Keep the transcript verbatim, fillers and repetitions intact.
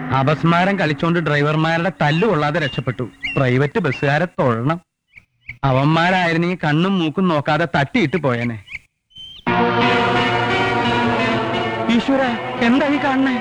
അപസ്മാരം കളിച്ചോണ്ട് ഡ്രൈവർമാരുടെ തല്ലു കൊള്ളാതെ രക്ഷപ്പെട്ടു. പ്രൈവറ്റ് ബസ്സുകാരെ തൊഴണം. അവന്മാരായിരുന്നെങ്കിൽ കണ്ണും മൂക്കും നോക്കാതെ തട്ടിയിട്ട് പോയേനെ. ഈശ്വര, എന്താ ഈ കാണണേ?